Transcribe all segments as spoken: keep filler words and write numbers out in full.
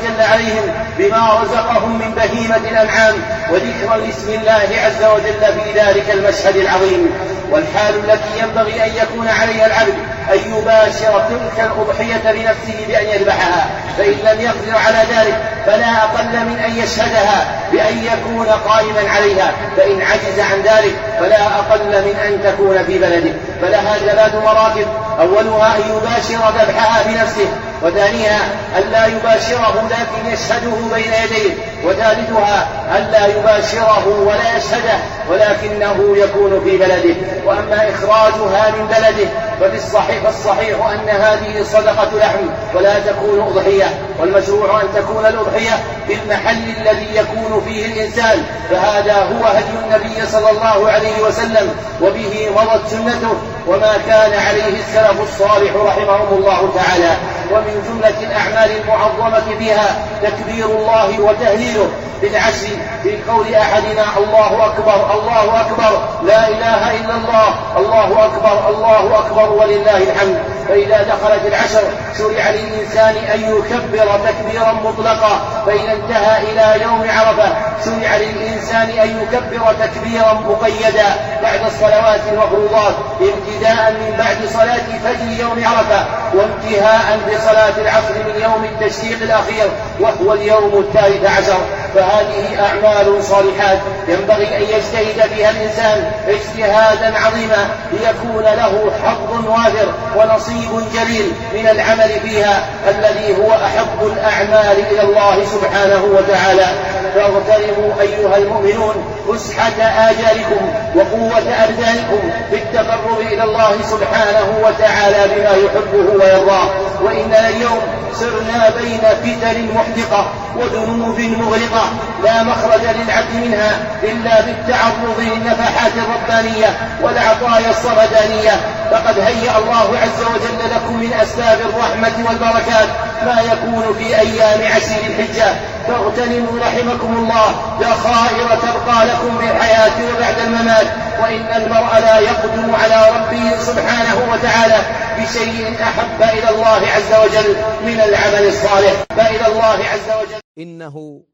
وجل عليهم بما رزقهم من بهيمة الأنعام، وذكرا لاسم الله عز وجل في ذلك المشهد العظيم. والحال التي ينبغي أن يكون عليها العبد أن يباشر تلك الأضحية بنفسه بأن يذبحها، فإن لم يقدر على ذلك فلا أقل من أن يشهدها بأن يكون قائما عليها، فإن عجز عن ذلك فلا أقل من أن تكون في بلده. فلها ثلاث مراتب: أولها أن يباشر ذبحها بنفسه، وثانيها أن لا يباشره لكن يشهده بين يديه، وثالثها أن لا يباشره ولا يشهده ولكنه يكون في بلده. وأما إخراجها من بلده فالصحيح, فالصحيح أن هذه صدقة لحم ولا تكون أضحية، والمشروع أن تكون الأضحية في المحل الذي يكون فيه الإنسان، فهذا هو هدي النبي صلى الله عليه وسلم، وبه مضت سنته وما كان عليه السلف الصالح رحمهم الله تعالى. ومن جملة الأعمال المعظمة بها تكبير الله وتهليله بالعشر، في قول أحدنا: الله أكبر الله أكبر لا إله إلا الله، الله أكبر الله أكبر ولله الحمد. فإذا دخلت العشر شرع للإنسان أن يكبر تكبيرا مطلقا، فإذا انتهى إلى يوم عرفة شرع للإنسان أن يكبر تكبيرا مقيدا بعد الصلوات المفروضات، ابتداء من بعد صلاة فجر يوم عرفة وانتهاء بصلاة العصر من يوم التشريق الأخير وهو اليوم الثالث عشر. فهذه أعمال صالحات ينبغي أن يجتهد فيها الإنسان اجتهادا عظيما ليكون له حظ وافر ونصيب جليل من العمل فيها الذي هو أحب الأعمال إلى الله سبحانه وتعالى. فاغتنموا أيها المؤمنون فسحة آجالكم وقوة أبدانكم في التقرب إلى الله سبحانه وتعالى بما يحبه ويرضاه. وإننا اليوم سرنا بين فتن محدقة وذنوب مغلقة لا مخرج للعبد منها إلا بالتعرض للنفحات الربانية والعطايا الصمدانية. فقد هيأ الله عز وجل لكم من أسباب الرحمة والبركات ما يكون في أيام عشر الحجة، فاغتنموا رحمكم الله دخائر تبقى لكم بالحياة وبعد الممات. وإن المرء لا يقدم على ربه سبحانه وتعالى بشيء أحب إلى الله عز وجل من العمل الصالح، فإلى الله عز وجل. إنه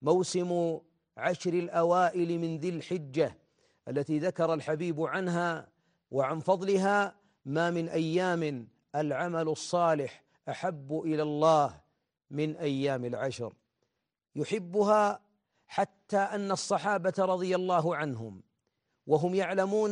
موسم عشر الأوائل من ذي الحجة التي ذكر الحبيب عنها وعن فضلها: ما من أيام العمل الصالح أحب إلى الله من أيام العشر. يحبها حتى أن الصحابة رضي الله عنهم وهم يعلمون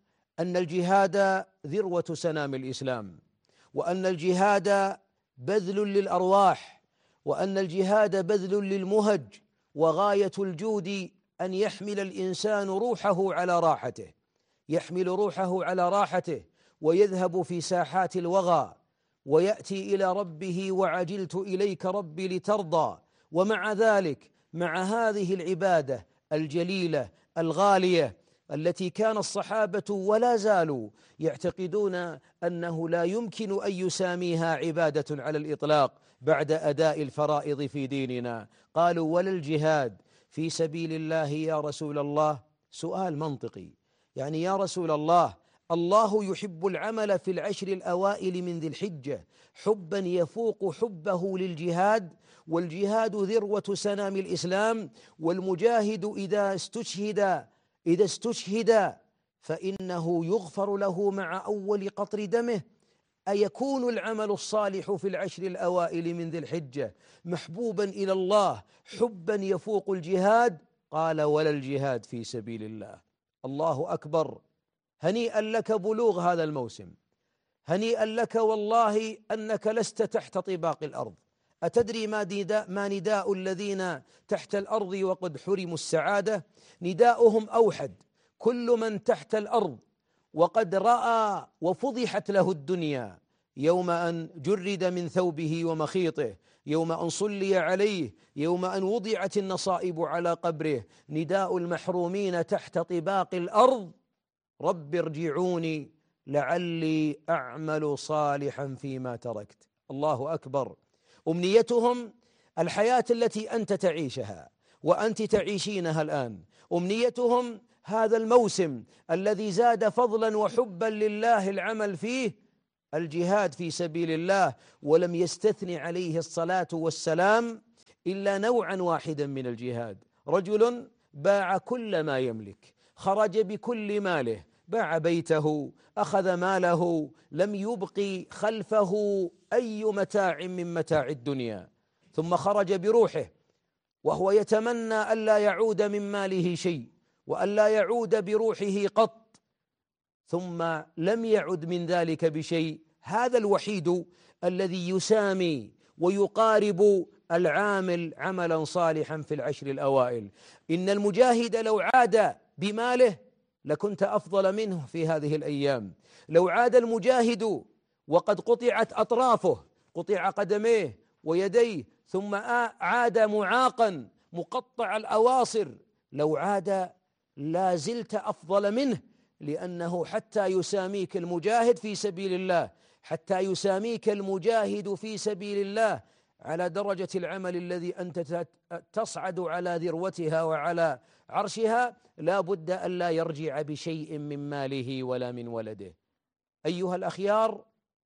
أن الجهاد ذروة سنام الإسلام، وأن الجهاد بذل للأرواح، وأن الجهاد بذل للمهج، وغاية الجود أن يحمل الإنسان روحه على راحته، يحمل روحه على راحته ويذهب في ساحات الوغى ويأتي إلى ربه: وعجلت إليك ربي لترضى. ومع ذلك مع هذه العبادة الجليلة الغالية التي كان الصحابة ولا زالوا يعتقدون أنه لا يمكن أن يساميها عبادة على الإطلاق بعد أداء الفرائض في ديننا، قالوا: ولا الجهاد في سبيل الله يا رسول الله؟ سؤال منطقي، يعني يا رسول الله، الله يحب العمل في العشر الأوائل من ذي الحجة حبا يفوق حبه للجهاد، والجهاد ذروة سنام الإسلام، والمجاهد إذا استشهد إذا استشهد فإنه يغفر له مع أول قطر دمه. أيكون العمل الصالح في العشر الأوائل من ذي الحجة محبوبا إلى الله حبا يفوق الجهاد؟ قال: ولا الجهاد في سبيل الله. الله أكبر، هنيئا لك بلوغ هذا الموسم، هنيئا لك والله أنك لست تحت طباق الأرض. أتدري ما نداء, ما نداء الذين تحت الأرض وقد حرموا السعادة؟ نداؤهم أوحد: كل من تحت الأرض وقد رأى وفضحت له الدنيا يوم أن جرد من ثوبه ومخيطه، يوم أن صلي عليه، يوم أن وضعت النصائب على قبره. نداء المحرومين تحت طباق الأرض: رب ارجعوني لعلي أعمل صالحا فيما تركت. الله أكبر. أمنيتهم الحياة التي أنت تعيشها وأنت تعيشينها الآن، أمنيتهم هذا الموسم الذي زاد فضلا وحبا لله العمل فيه، الجهاد في سبيل الله. ولم يستثن عليه الصلاة والسلام إلا نوعا واحدا من الجهاد. رجل باع كل ما يملك، خرج بكل ماله، باع بيته، أخذ ماله، لم يبق خلفه أي متاع من متاع الدنيا، ثم خرج بروحه وهو يتمنى ألا يعود من ماله شيء وألا يعود بروحه قط، ثم لم يعد من ذلك بشيء. هذا الوحيد الذي يسامي ويقارب العامل عملا صالحا في العشر الأوائل. إن المجاهد لو عاد بماله لكنت أفضل منه في هذه الأيام. لو عاد المجاهد وقد قطعت أطرافه، قطع قدميه ويديه، ثم عاد معاقا مقطع الأواصر، لو عاد لا زلت أفضل منه، لأنه حتى يساميك المجاهد في سبيل الله، حتى يساميك المجاهد في سبيل الله على درجة العمل الذي أنت تصعد على ذروتها وعلى عرشها، لا بد أن لا يرجع بشيء من ماله ولا من ولده. أيها الأخيار،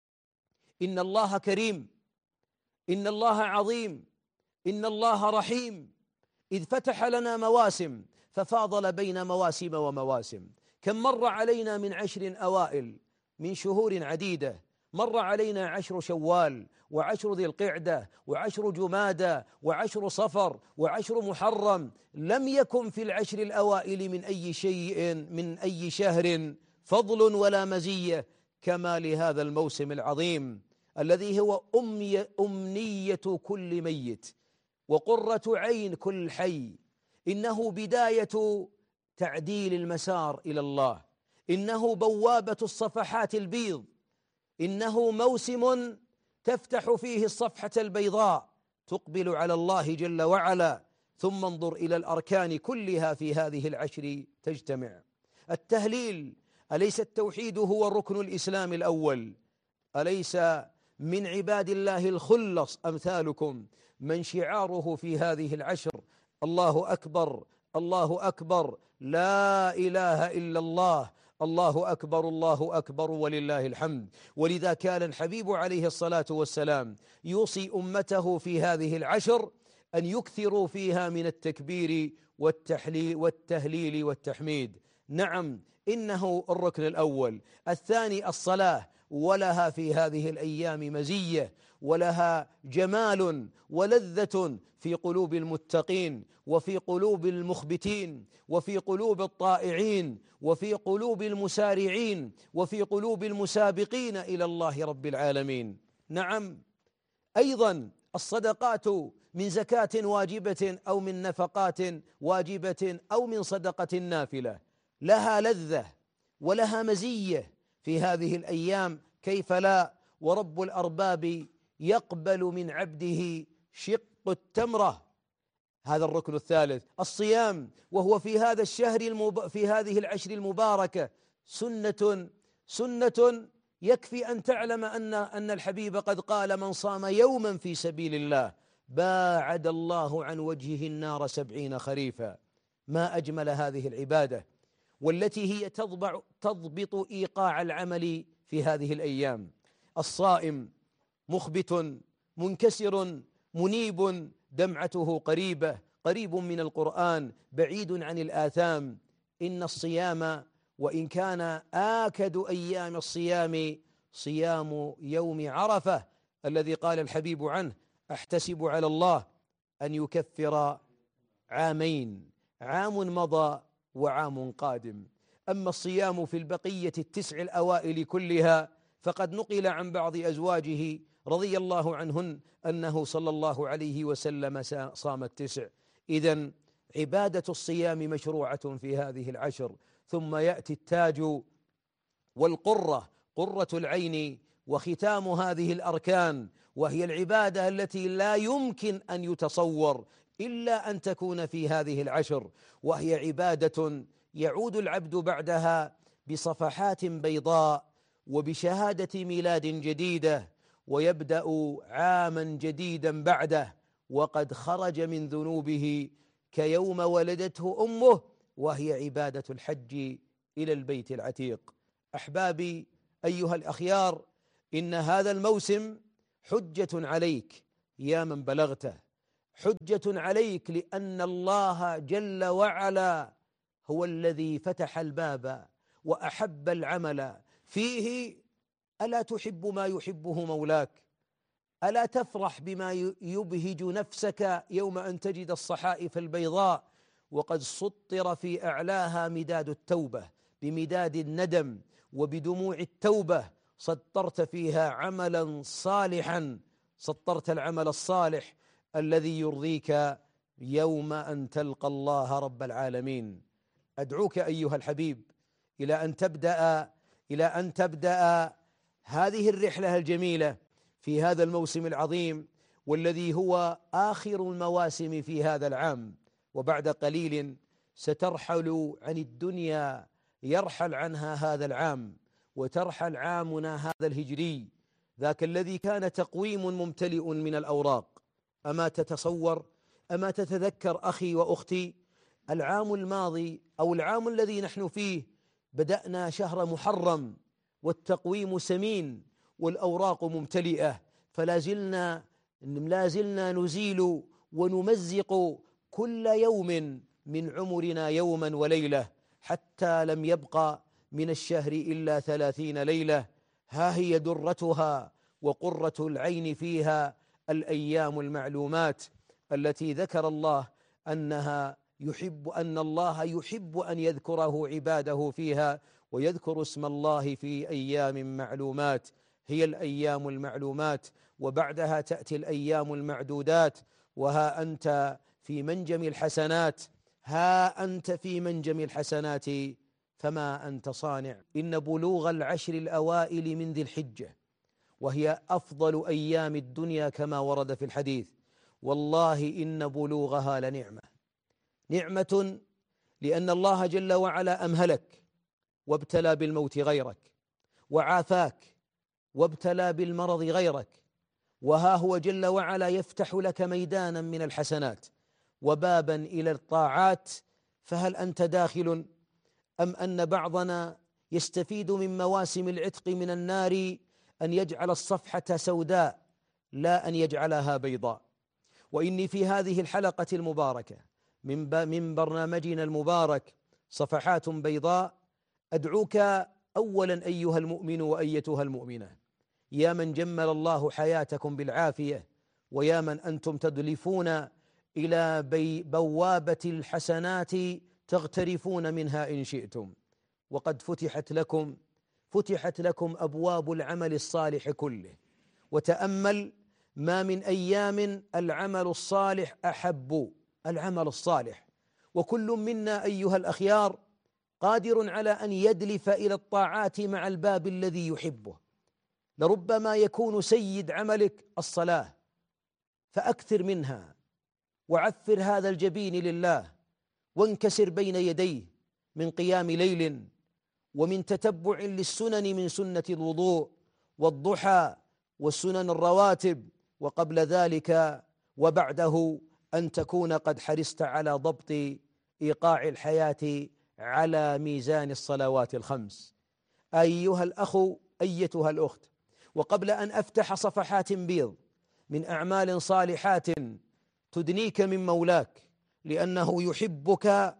إن الله كريم، إن الله عظيم، إن الله رحيم، إذ فتح لنا مواسم ففاضل بين مواسم ومواسم. كم مر علينا من عشر أوائل من شهور عديدة، مر علينا عشر شوال وعشر ذي القعدة وعشر جمادى وعشر صفر وعشر محرم. لم يكن في العشر الأوائل من أي شيء من أي شهر فضل ولا مزية كما لهذا الموسم العظيم الذي هو أمي أمنية كل ميت وقرة عين كل حي. إنه بداية تعديل المسار إلى الله، إنه بوابة الصفحات البيض، إنه موسم تفتح فيه الصفحة البيضاء تقبل على الله جل وعلا. ثم انظر إلى الأركان كلها في هذه العشر تجتمع. التهليل، أليس التوحيد هو ركن الإسلام الأول؟ أليس من عباد الله الخلص أمثالكم من شعاره في هذه العشر الله أكبر، الله أكبر، لا إله إلا الله، الله أكبر، الله أكبر ولله الحمد. ولذا كان الحبيب عليه الصلاة والسلام يوصي أمته في هذه العشر أن يكثروا فيها من التكبير والتحليل والتهليل والتحميد. نعم، إنه الركن الأول. الثاني الصلاة، ولها في هذه الأيام مزية ولها جمال ولذة في قلوب المتقين وفي قلوب المخبتين وفي قلوب الطائعين وفي قلوب المسارعين وفي قلوب المسابقين إلى الله رب العالمين. نعم، أيضا الصدقات من زكاة واجبة أو من نفقات واجبة أو من صدقة نافلة لها لذة ولها مزية في هذه الأيام، كيف لا؟ ورب الأرباب يقبل من عبده شق التمرة. هذا الركن الثالث. الصيام، وهو في هذا الشهر المب... في هذه العشر المباركة سنة سنة يكفي أن تعلم أن أن الحبيب قد قال: من صام يوما في سبيل الله باعد الله عن وجهه النار سبعين خريفا. ما أجمل هذه العبادة، والتي هي تضبع تضبط إيقاع العمل في هذه الأيام. الصائم مخبت منكسر منيب، دمعته قريبة، قريب من القرآن، بعيد عن الآثام. إن الصيام وإن كان آكد أيام الصيام صيام يوم عرفة الذي قال الحبيب عنه: أحتسب على الله أن يكفر عامين، عام مضى وعام قادم. أما الصيام في البقية التسع الأوائل كلها فقد نقل عن بعض أزواجه رضي الله عنهن أنه صلى الله عليه وسلم صام التسع. إذن عبادة الصيام مشروعة في هذه العشر. ثم يأتي التاج والقرة، قرة العين، وختام هذه الأركان، وهي العبادة التي لا يمكن أن يتصور إلا أن تكون في هذه العشر، وهي عبادة يعود العبد بعدها بصفحات بيضاء وبشهادة ميلاد جديدة، ويبدأ عاما جديدا بعده وقد خرج من ذنوبه كيوم ولدته أمه، وهي عبادة الحج إلى البيت العتيق. أحبابي أيها الأخيار، إن هذا الموسم حجة عليك يا من بلغته، حجة عليك، لأن الله جل وعلا هو الذي فتح الباب وأحب العمل فيه. ألا تحب ما يحبه مولاك؟ ألا تفرح بما يبهج نفسك يوم أن تجد الصحائف البيضاء وقد سطر في أعلاها مداد التوبة بمداد الندم وبدموع التوبة، سطرت فيها عملا صالحا، سطرت العمل الصالح الذي يرضيك يوم أن تلقى الله رب العالمين. أدعوك أيها الحبيب إلى أن تبدأ إلى أن تبدأ هذه الرحلة الجميلة في هذا الموسم العظيم، والذي هو آخر المواسم في هذا العام، وبعد قليل سترحل عن الدنيا، يرحل عنها هذا العام وترحل عامنا هذا الهجري، ذاك الذي كان تقويم ممتلئ من الأوراق. أما تتصور، أما تتذكر أخي وأختي، العام الماضي أو العام الذي نحن فيه بدأنا شهر محرم والتقويم سمين والأوراق ممتلئة، فلا زلنا لا زلنا نزيل ونمزق كل يوم من عمرنا يوما وليلة، حتى لم يبقى من الشهر إلا ثلاثين ليلة. ها هي درتها وقرة العين فيها الأيام المعلومات التي ذكر الله أنها يحب أن الله يحب أن يذكره عباده فيها، ويذكر اسم الله في أيام معلومات. هي الأيام المعلومات، وبعدها تأتي الأيام المعدودات. وها أنت في منجم الحسنات، ها أنت في منجم الحسنات فما أنت صانع. إن بلوغ العشر الأوائل من ذي الحجة، وهي أفضل أيام الدنيا كما ورد في الحديث، والله إن بلوغها لنعمة، نعمة لأن الله جل وعلا أمهلك وابتلى بالموت غيرك، وعافاك وابتلى بالمرض غيرك، وها هو جل وعلا يفتح لك ميدانا من الحسنات وبابا إلى الطاعات. فهل أنت داخل، أم أن بعضنا يستفيد من مواسم العتق من النار أن يجعل الصفحة سوداء لا أن يجعلها بيضاء؟ وإني في هذه الحلقة المباركة من من برنامجنا المبارك صفحات بيضاء أدعوك أولا أيها المؤمن وأيتها المؤمنة، يا من جمل الله حياتكم بالعافية، ويا من أنتم تدلفون إلى بوابة الحسنات تغترفون منها إن شئتم، وقد فتحت لكم فتحت لكم أبواب العمل الصالح كله. وتأمل ما من أيام العمل الصالح أحب العمل الصالح، وكل منا أيها الأخيار قادر على أن يدلف إلى الطاعات مع الباب الذي يحبه. لربما يكون سيد عملك الصلاة، فأكثر منها، وعثر هذا الجبين لله، وانكسر بين يديه من قيام ليل ومن تتبع للسنن من سنة الوضوء والضحى والسنن الرواتب، وقبل ذلك وبعده أن تكون قد حرصت على ضبط إيقاع الحياة على ميزان الصلوات الخمس. أيها الأخ أيتها الأخت، وقبل أن أفتح صفحات بيض من أعمال صالحات تدنيك من مولاك، لأنه يحبك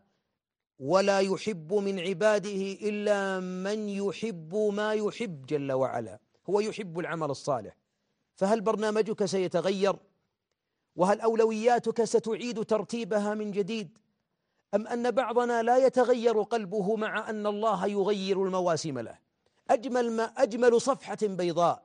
ولا يحب من عباده إلا من يحب ما يحب جل وعلا، هو يحب العمل الصالح. فهل برنامجك سيتغير؟ وهل أولوياتك ستعيد ترتيبها من جديد؟ أم أن بعضنا لا يتغير قلبه مع أن الله يغير المواسم له؟ أجمل ما أجمل صفحة بيضاء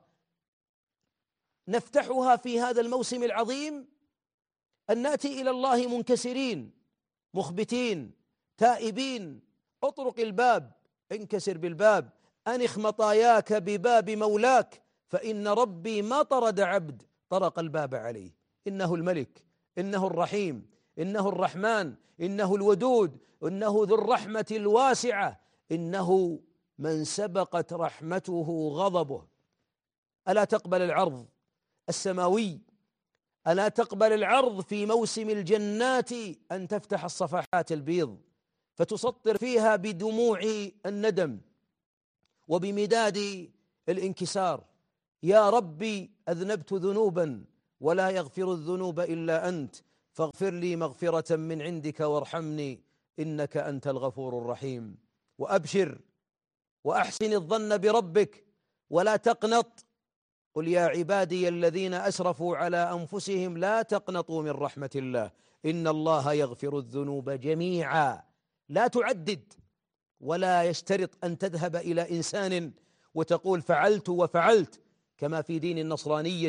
نفتحها في هذا الموسم العظيم أن نأتي إلى الله منكسرين مخبتين تائبين. اطرق الباب، انكسر بالباب، أنخ مطاياك بباب مولاك، فإن ربي ما طرد عبد طرق الباب عليه. إنه الملك، إنه الرحيم، إنه الرحمن، إنه الودود، إنه ذو الرحمة الواسعة، إنه من سبقت رحمته غضبه. ألا تقبل العرض السماوي؟ ألا تقبل العرض في موسم الجنات أن تفتح الصفحات البيض فتسطر فيها بدموع الندم وبمداد الانكسار؟ يا ربي أذنبت ذنوبا ولا يغفر الذنوب إلا أنت، فاغفر لي مغفرة من عندك وارحمني إنك أنت الغفور الرحيم. وأبشر وأحسن الظن بربك ولا تقنط. قل يا عبادي الذين أسرفوا على أنفسهم لا تقنطوا من رحمة الله إن الله يغفر الذنوب جميعا. لا تعدد ولا يشترط أن تذهب إلى إنسان وتقول فعلت وفعلت، كما في دين النصرانية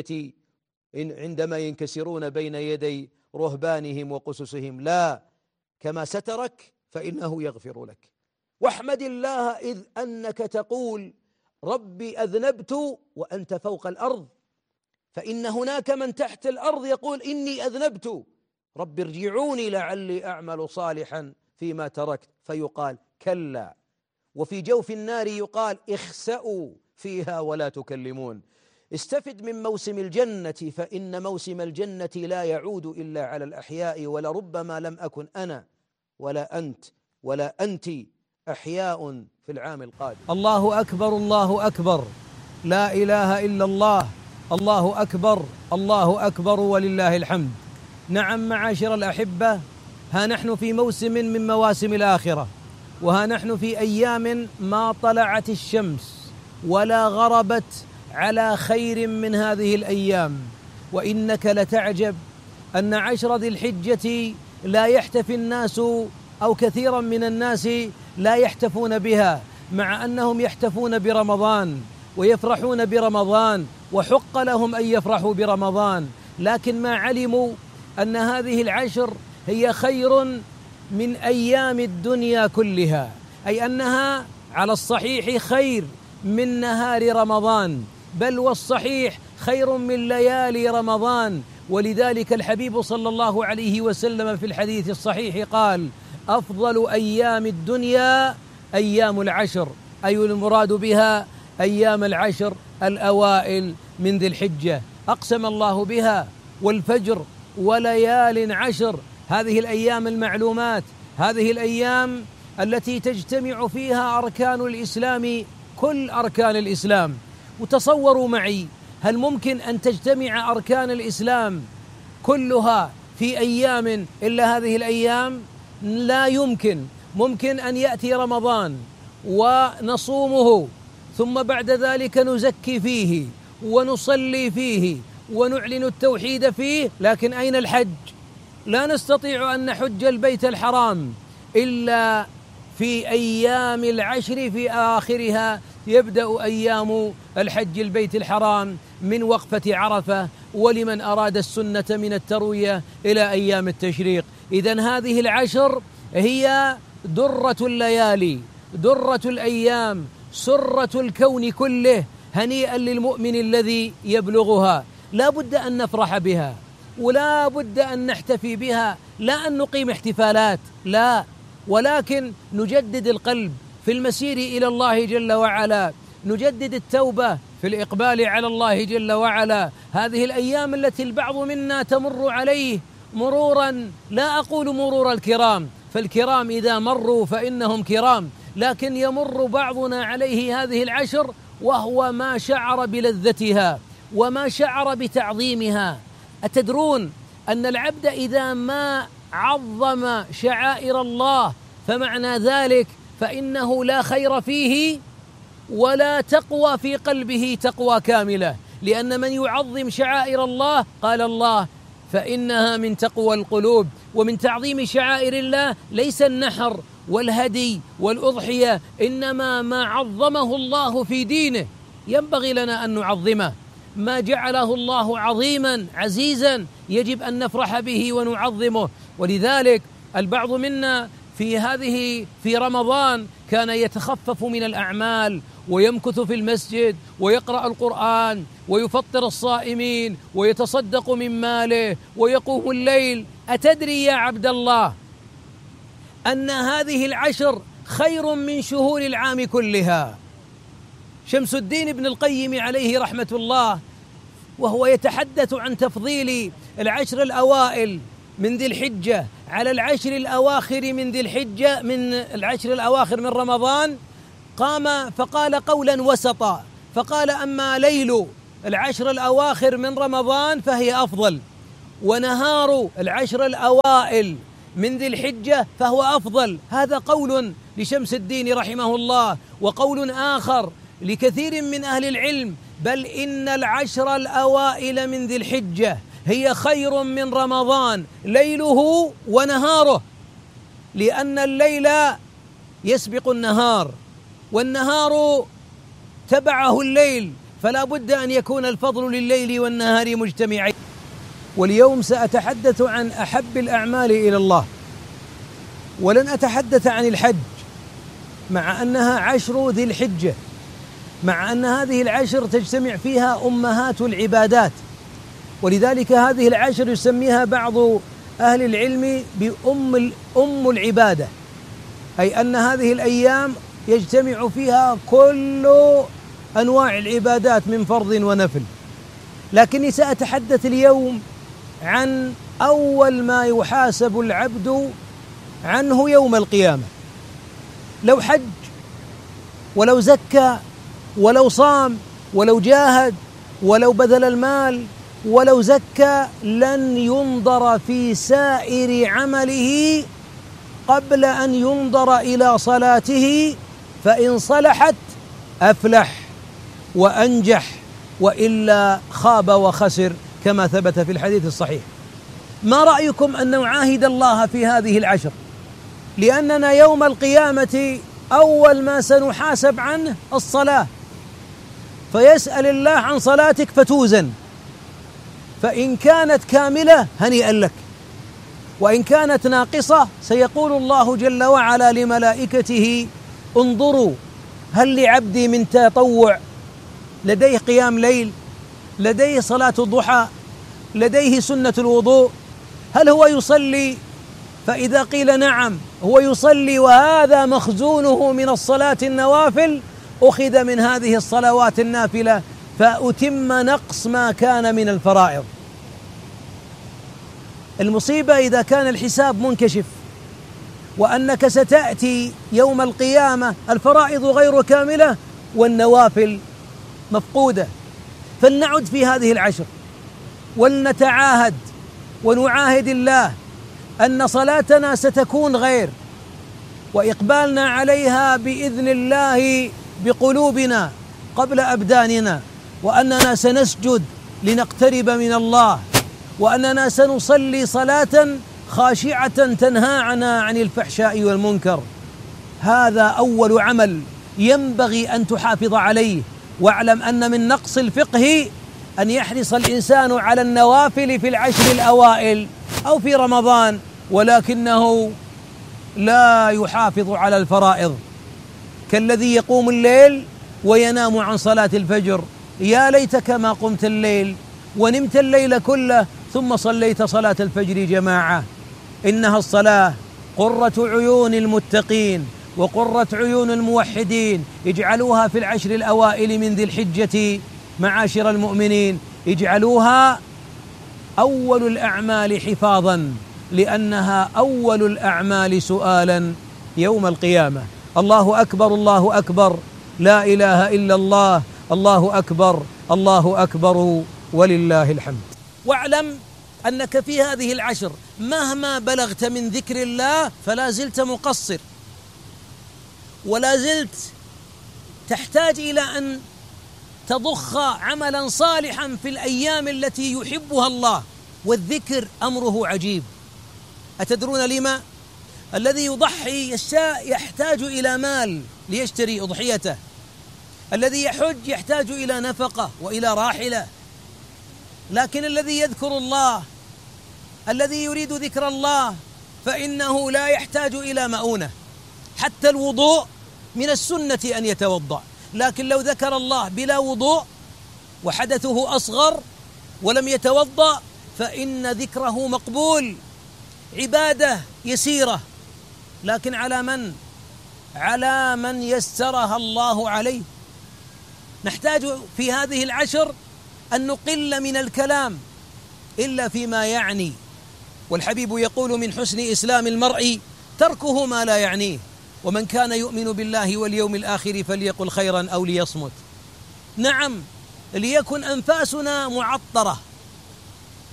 عندما ينكسرون بين يدي رهبانهم وقسسهم. لا، كما سترك فإنه يغفر لك. واحمد الله إذ أنك تقول ربي أذنبت وأنت فوق الأرض، فإن هناك من تحت الأرض يقول إني أذنبت رب ارجعوني لعلي أعمل صالحا فيما تركت، فيقال كلا. وفي جوف النار يقال اخسأوا فيها ولا تكلمون. استفد من موسم الجنة، فإن موسم الجنة لا يعود إلا على الأحياء، ولربما لم أكن أنا ولا أنت ولا أنت أحياء في العام القادم. الله أكبر الله أكبر، لا إله إلا الله، الله أكبر الله أكبر ولله الحمد. نعم معاشر الأحبة، ها نحن في موسم من مواسم الآخرة، وها نحن في أيام ما طلعت الشمس ولا غربت على خير من هذه الأيام. وإنك لتعجب أن عشر ذي الحجة لا يحتفي الناس أو كثيرا من الناس لا يحتفون بها، مع أنهم يحتفون برمضان ويفرحون برمضان وحق لهم أن يفرحوا برمضان، لكن ما علموا أن هذه العشر هي خير من أيام الدنيا كلها، أي أنها على الصحيح خير من نهار رمضان، بل والصحيح خير من ليالي رمضان. ولذلك الحبيب صلى الله عليه وسلم في الحديث الصحيح قال أفضل أيام الدنيا أيام العشر، أي المراد بها أيام العشر الأوائل من ذي الحجة، أقسم الله بها والفجر وليال عشر. هذه الأيام المعلومات، هذه الأيام التي تجتمع فيها أركان الإسلام، كل أركان الإسلام. وتصوروا معي، هل ممكن أن تجتمع أركان الإسلام كلها في أيام إلا هذه الأيام؟ لا يمكن. ممكن أن يأتي رمضان ونصومه، ثم بعد ذلك نزكي فيه ونصلي فيه ونعلن التوحيد فيه، لكن أين الحج؟ لا نستطيع أن نحج البيت الحرام إلا في أيام العشر، في آخرها يبدأ أيام الحج البيت الحرام من وقفة عرفة، ولمن أراد السنة من التروية إلى أيام التشريق. إذن هذه العشر هي درة الليالي، درة الأيام، سرة الكون كله. هنيئا للمؤمن الذي يبلغها. لا بد أن نفرح بها، ولا بد أن نحتفي بها، لا أن نقيم احتفالات، لا، ولكن نجدد القلب في المسير إلى الله جل وعلا، نجدد التوبة في الإقبال على الله جل وعلا. هذه الأيام التي البعض منا تمر عليه مرورا، لا أقول مرور الكرام، فالكرام إذا مروا فإنهم كرام، لكن يمر بعضنا عليه هذه العشر وهو ما شعر بلذتها وما شعر بتعظيمها. أتدرون أن العبد إذا ما عظم شعائر الله فمعنى ذلك فإنه لا خير فيه ولا تقوى في قلبه تقوى كاملة، لأن من يعظم شعائر الله قال الله فإنها من تقوى القلوب. ومن تعظيم شعائر الله ليس النحر والهدي والأضحية، إنما ما عظمه الله في دينه ينبغي لنا أن نعظمه. ما جعله الله عظيما عزيزا يجب أن نفرح به ونعظمه. ولذلك البعض منا في هذه في رمضان كان يتخفف من الأعمال ويمكث في المسجد ويقرأ القرآن ويفطر الصائمين ويتصدق من ماله ويقوم الليل. أتدري يا عبد الله أن هذه العشر خير من شهور العام كلها؟ شمس الدين ابن القيم عليه رحمة الله وهو يتحدث عن تفضيل العشر الأوائل من ذي الحجة على العشر الأواخر من ذي الحجة، من العشر الأواخر من رمضان، قام فقال قولا وسطا، فقال أما ليل العشر الأواخر من رمضان فهي أفضل، ونهار العشر الأوائل من ذي الحجة فهو أفضل. هذا قول لشمس الدين رحمه الله، وقول آخر لكثير من أهل العلم، بل إن العشر الأوائل من ذي الحجة هي خير من رمضان ليله ونهاره، لأن الليل يسبق النهار والنهار تبعه الليل، فلا بد أن يكون الفضل لليل والنهار مجتمعين. واليوم سأتحدث عن أحب الأعمال إلى الله، ولن أتحدث عن الحج مع أنها عشر ذي الحجة، مع أن هذه العشر تجتمع فيها أمهات العبادات، ولذلك هذه العشر يسميها بعض أهل العلم بأم أم العبادة، أي أن هذه الأيام يجتمع فيها كل أنواع العبادات من فرض ونفل. لكني سأتحدث اليوم عن أول ما يحاسب العبد عنه يوم القيامة. لو حج ولو زكى ولو صام ولو جاهد ولو بذل المال ولو زكى، لن ينظر في سائر عمله قبل أن ينظر إلى صلاته، فإن صلحت أفلح وأنجح، وإلا خاب وخسر كما ثبت في الحديث الصحيح. ما رأيكم أن نعاهد الله في هذه العشر؟ لأننا يوم القيامة أول ما سنحاسب عنه الصلاة، فيسأل الله عن صلاتك فتوزن، فإن كانت كاملة هنيئا لك، وإن كانت ناقصة سيقول الله جل وعلا لملائكته انظروا هل لعبدي من تطوع، لديه قيام ليل، لديه صلاة الضحى، لديه سنة الوضوء، هل هو يصلي؟ فإذا قيل نعم هو يصلي وهذا مخزونه من الصلاة النوافل، أخذ من هذه الصلوات النافلة فأتم نقص ما كان من الفرائض. المصيبة إذا كان الحساب منكشف وأنك ستأتي يوم القيامة الفرائض غير كاملة والنوافل مفقودة. فلنعد في هذه العشر ولنتعاهد ونعاهد الله أن صلاتنا ستكون غير، وإقبالنا عليها بإذن الله بقلوبنا قبل أبداننا، وأننا سنسجد لنقترب من الله، وأننا سنصلي صلاة خاشعة تنهانا عن الفحشاء والمنكر. هذا أول عمل ينبغي أن تحافظ عليه. واعلم أن من نقص الفقه أن يحرص الإنسان على النوافل في العشر الأوائل أو في رمضان، ولكنه لا يحافظ على الفرائض، كالذي يقوم الليل وينام عن صلاة الفجر. يا ليتك ما قمت الليل ونمت الليل كله ثم صليت صلاة الفجر جماعة. إنها الصلاة قرة عيون المتقين وقرة عيون الموحدين، اجعلوها في العشر الأوائل من ذي الحجة معاشر المؤمنين، اجعلوها أول الأعمال حفاظا، لأنها أول الأعمال سؤالا يوم القيامة. الله أكبر الله أكبر، لا إله إلا الله، الله أكبر الله أكبر ولله الحمد. واعلم أنك في هذه العشر مهما بلغت من ذكر الله فلا زلت مقصر، ولا زلت تحتاج إلى أن تضخ عملا صالحا في الأيام التي يحبها الله. والذكر أمره عجيب. أتدرون لما؟ الذي يضحي يحتاج إلى مال ليشتري أضحيته، الذي يحج يحتاج إلى نفقة وإلى راحلة، لكن الذي يذكر الله، الذي يريد ذكر الله، فإنه لا يحتاج إلى مؤونة. حتى الوضوء من السنة أن يتوضأ، لكن لو ذكر الله بلا وضوء وحدثه أصغر ولم يتوضأ فإن ذكره مقبول، عبادة يسيرة، لكن على من؟ على من يسرها الله عليه. نحتاج في هذه العشر أن نقل من الكلام إلا فيما يعني، والحبيب يقول من حسن إسلام المرء تركه ما لا يعنيه، ومن كان يؤمن بالله واليوم الآخر فليقل خيرا أو ليصمت. نعم، ليكن أنفاسنا معطرة،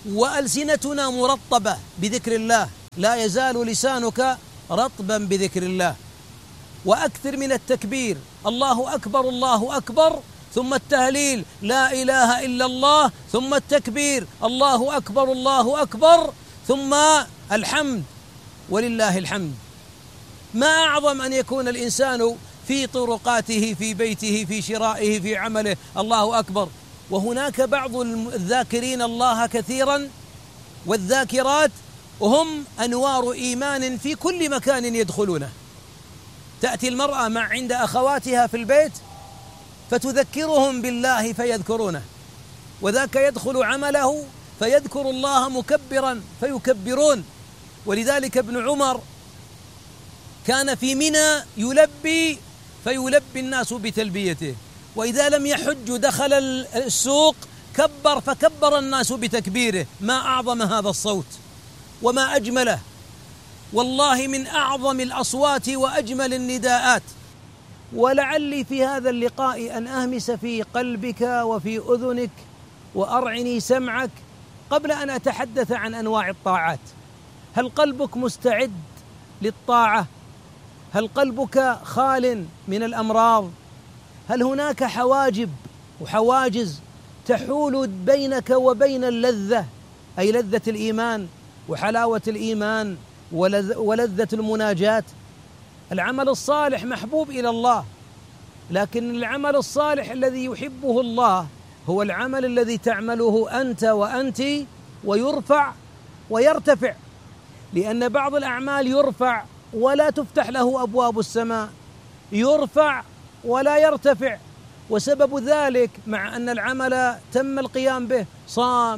وألسنتنا مرطبة بذكر الله، لا يزال لسانك رطبا بذكر الله. وأكثر من التكبير، الله أكبر الله أكبر، ثم التهليل لا إله إلا الله، ثم التكبير الله أكبر الله أكبر، ثم الحمد ولله الحمد. ما أعظم أن يكون الإنسان في طرقاته، في بيته، في شرائه، في عمله الله أكبر. وهناك بعض الذاكرين الله كثيرا والذاكرات وهم أنوار إيمان في كل مكان يدخلونه. تأتي المرأة مع عند أخواتها في البيت فتذكرهم بالله فيذكرونه، وذاك يدخل عمله فيذكر الله مكبرا فيكبرون. ولذلك ابن عمر كان في منى يلبي فيلبي الناس بتلبيته، وإذا لم يحج دخل السوق كبر فكبر الناس بتكبيره. ما أعظم هذا الصوت وما أجمله، والله من أعظم الأصوات وأجمل النداءات. ولعلي في هذا اللقاء أن أهمس في قلبك وفي أذنك وأرعني سمعك قبل أن أتحدث عن أنواع الطاعات. هل قلبك مستعد للطاعة؟ هل قلبك خال من الأمراض؟ هل هناك حواجب وحواجز تحول بينك وبين اللذة، أي لذة الإيمان وحلاوة الإيمان ولذة المناجاة؟ العمل الصالح محبوب إلى الله، لكن العمل الصالح الذي يحبه الله هو العمل الذي تعمله أنت وأنت ويرفع ويرتفع، لأن بعض الأعمال يرفع ولا تفتح له أبواب السماء، يرفع ولا يرتفع. وسبب ذلك مع أن العمل تم القيام به، صام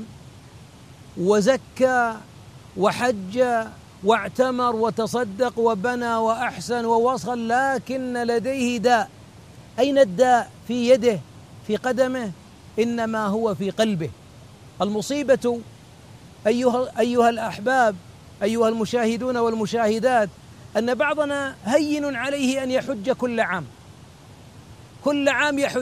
وزكى وحج واعتمر وتصدق وبنى وأحسن ووصل، لكن لديه داء. أين الداء؟ في يده، في قدمه، إنما هو في قلبه. المصيبة أيها, أيها الأحباب، أيها المشاهدون والمشاهدات، أن بعضنا هين عليه أن يحج كل عام، كل عام يحج،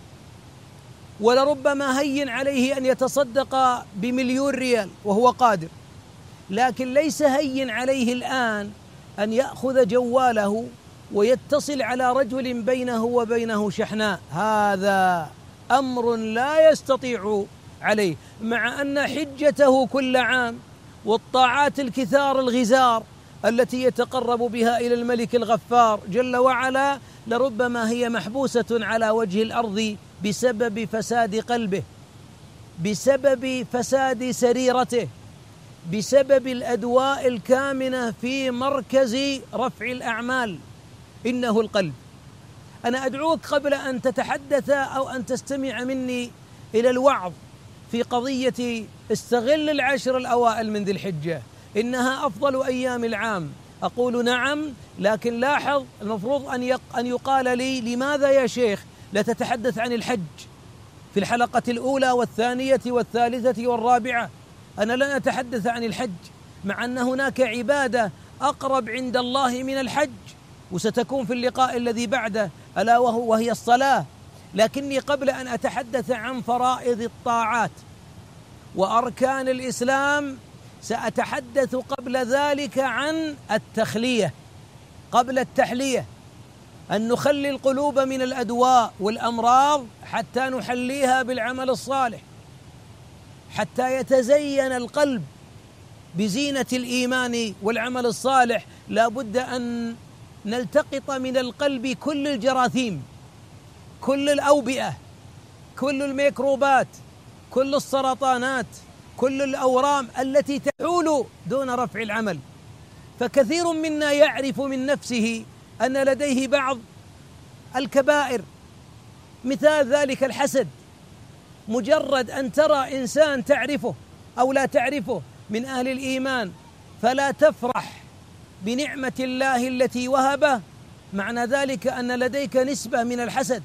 ولربما هين عليه أن يتصدق بمليون ريال وهو قادر، لكن ليس هين عليه الآن أن يأخذ جواله ويتصل على رجل بينه وبينه شحناء. هذا أمر لا يستطيع عليه، مع أن حجته كل عام والطاعات الكثار الغزار التي يتقرب بها إلى الملك الغفار جل وعلا لربما هي محبوسة على وجه الأرض بسبب فساد قلبه، بسبب فساد سريرته، بسبب الأدواء الكامنة في مركز رفع الأعمال، إنه القلب. أنا أدعوك قبل أن تتحدث أو أن تستمع مني إلى الوعظ في قضية استغل العشر الأوائل من ذي الحجة، إنها أفضل أيام العام. أقول نعم، لكن لاحظ المفروض أن أن يقال لي لماذا يا شيخ لا تتحدث عن الحج في الحلقة الأولى والثانية والثالثة والرابعة؟ أنا لن أتحدث عن الحج، مع أن هناك عبادة أقرب عند الله من الحج وستكون في اللقاء الذي بعده، ألا وهو وهي الصلاة. لكني قبل أن أتحدث عن فرائض الطاعات وأركان الإسلام سأتحدث قبل ذلك عن التخلية قبل التحلية، أن نخلي القلوب من الأدواء والأمراض حتى نحليها بالعمل الصالح، حتى يتزين القلب بزينة الإيمان والعمل الصالح. لا بد أن نلتقط من القلب كل الجراثيم، كل الأوبئة، كل الميكروبات، كل السرطانات، كل الأورام التي تحول دون رفع العمل. فكثير منا يعرف من نفسه أن لديه بعض الكبائر، مثال ذلك الحسد. مجرد أن ترى إنسان تعرفه أو لا تعرفه من أهل الإيمان فلا تفرح بنعمة الله التي وهبه، معنى ذلك أن لديك نسبة من الحسد،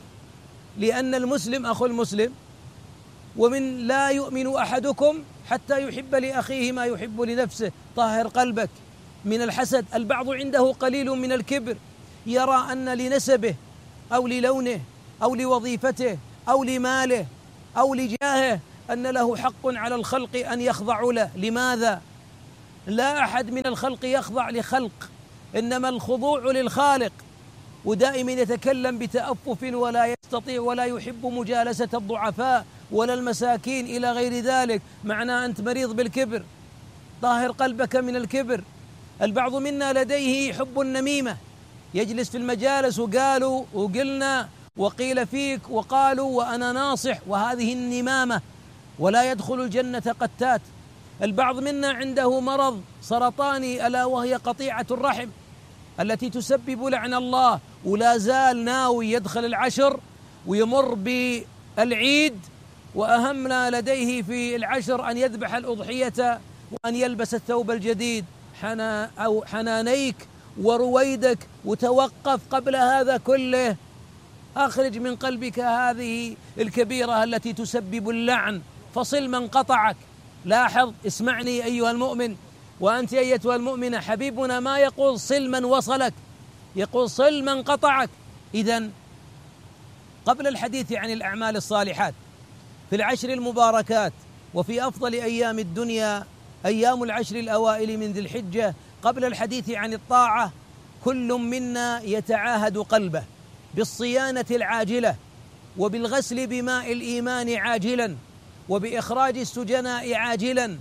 لأن المسلم أخو المسلم، ومن لا يؤمن أحدكم حتى يحب لأخيه ما يحب لنفسه. طهر قلبك من الحسد. البعض عنده قليل من الكبر، يرى أن لنسبه أو للونه أو لوظيفته أو لماله أو لجاهه أن له حق على الخلق أن يخضعوا له. لماذا؟ لا أحد من الخلق يخضع لخلق، إنما الخضوع للخالق. ودائما يتكلم بتأفف ولا يستطيع ولا يحب مجالسة الضعفاء ولا المساكين إلى غير ذلك. معناه أنت مريض بالكبر، طاهر قلبك من الكبر. البعض منا لديه حب النميمة، يجلس في المجالس وقالوا وقلنا وقيل فيك وقالوا وأنا ناصح، وهذه النمامة، ولا يدخل الجنة قتات. البعض منا عنده مرض سرطاني ألا وهي قطيعة الرحم التي تسبب لعن الله، ولا زال ناوي يدخل العشر ويمر بالعيد، وأهم ما لديه في العشر أن يذبح الأضحية وأن يلبس الثوب الجديد. حنا أو حنانيك ورويدك وتوقف قبل هذا كله. أخرج من قلبك هذه الكبيرة التي تسبب اللعن، فصل من قطعك. لاحظ، اسمعني أيها المؤمن وأنت أيتها المؤمنة، حبيبنا ما يقول صل من وصلك، يقول صل من قطعك. إذن قبل الحديث عن الأعمال الصالحات في العشر المباركات وفي أفضل أيام الدنيا أيام العشر الأوائل من ذي الحجة، قبل الحديث عن الطاعة، كل منا يتعاهد قلبه بالصيانة العاجلة وبالغسل بماء الإيمان عاجلا، وبإخراج السجناء عاجلا،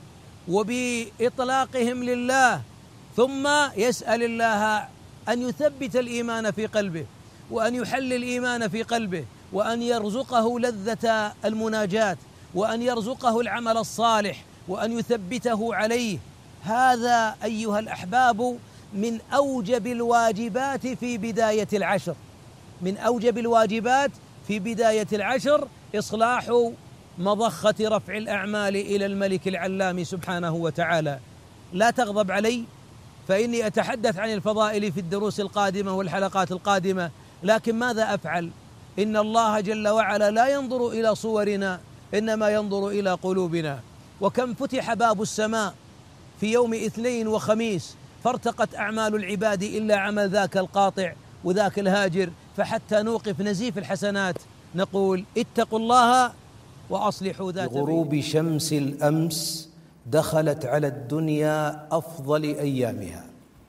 وبإطلاقهم لله، ثم يسأل الله أن يثبت الإيمان في قلبه، وأن يحل الإيمان في قلبه، وأن يرزقه لذة المناجاة، وأن يرزقه العمل الصالح، وأن يثبته عليه. هذا أيها الأحباب من أوجب الواجبات في بداية العشر، من أوجب الواجبات في بداية العشر إصلاح مضخة رفع الأعمال إلى الملك العلام سبحانه وتعالى. لا تغضب علي فإني أتحدث عن الفضائل في الدروس القادمة والحلقات القادمة، لكن ماذا أفعل؟ إن الله جل وعلا لا ينظر إلى صورنا، إنما ينظر إلى قلوبنا. وكم فتح باب السماء في يوم اثنين وخميس فارتقت أعمال العباد إلا عمل ذاك القاطع وذاك الهاجر، فحتى نوقف نزيف الحسنات نقول اتقوا الله وأصلحوا ذات بينكم. غروب شمس الأمس دخلت على الدنيا أفضل أيامها،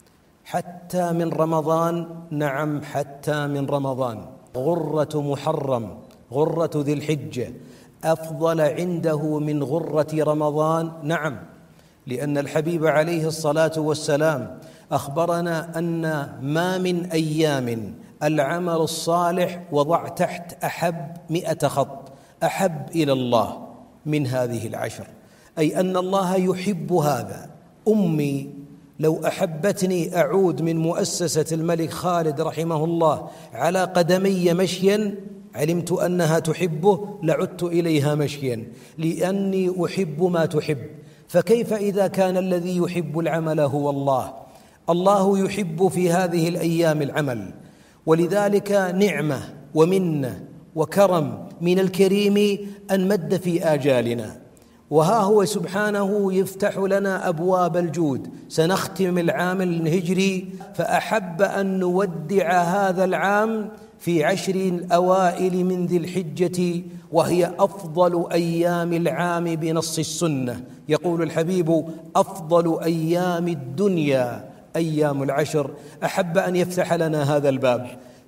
حتى من رمضان، نعم حتى من رمضان. غرة محرم، غرة ذي الحجة أفضل عنده من غرة رمضان، نعم، لأن الحبيب عليه الصلاة والسلام أخبرنا أن ما من أيام العمل الصالح وضع تحت أحب مئة خط أحب إلى الله من هذه العشر، أي أن الله يحب هذا. أمي لو أحبتني أعود من مؤسسة الملك خالد رحمه الله على قدمي مشيا علمت أنها تحبه لعدت إليها مشيا، لأني أحب ما تحب. فكيف إذا كان الذي يحب العمل هو الله؟ الله يحب في هذه الأيام العمل، ولذلك نعمة ومنة وكرم من الكريم أن مد في آجالنا، وها هو سبحانه يفتح لنا أبواب الجود. سنختم العام الهجري، فأحب أن نودع هذا العام في عشر الأوائل من ذي الحجة، وهي أفضل أيام العام بنص السنة. يقول الحبيب أفضل أيام الدنيا أيام العشر. أحب أن يفتح لنا هذا الباب،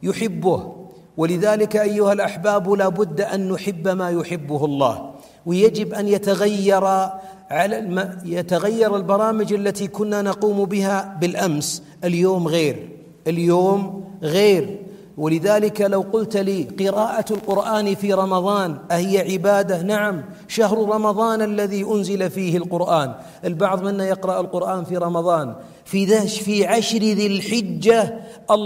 يحبه. ولذلك أيها الأحباب لا بد أن نحب ما يحبه الله، ويجب أن يتغير على الم... يتغير البرامج التي كنا نقوم بها بالأمس. اليوم غير، اليوم غير. ولذلك لو قلت لي قراءة القرآن في رمضان أهي عبادة؟ نعم، شهر رمضان الذي أنزل فيه القرآن. البعض منا يقرأ القرآن في رمضان، في ذاش في عشر ذي الحجة